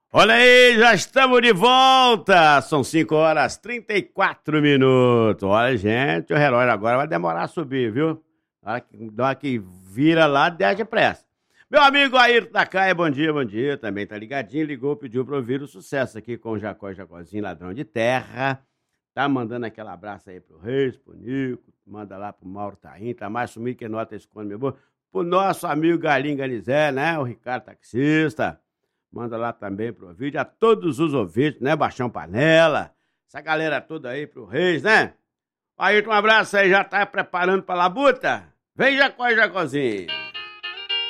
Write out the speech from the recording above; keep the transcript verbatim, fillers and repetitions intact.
Olha aí, já estamos de volta! São cinco horas e trinta e quatro minutos. Olha, gente, o relógio agora vai demorar a subir, viu? Na hora que, na hora que vira lá, desce depressa. Meu amigo Ayrton da Caia, bom dia, bom dia. Também tá ligadinho, ligou, pediu pra ouvir o sucesso aqui com o Jacó Jacozinho, ladrão de terra. Tá mandando aquele abraço aí pro Reis, pro Nico, manda lá pro Mauro Taim, tá mais sumido que nota esconde, meu bom. Pro nosso amigo Galinho Ganizé, né? O Ricardo Taxista. Manda lá também pro vídeo, a todos os ouvintes, né? Baixão Panela, essa galera toda aí pro Reis, né? Ayrton, um abraço aí, já tá preparando pra labuta? Vem Jacó Jacozinho.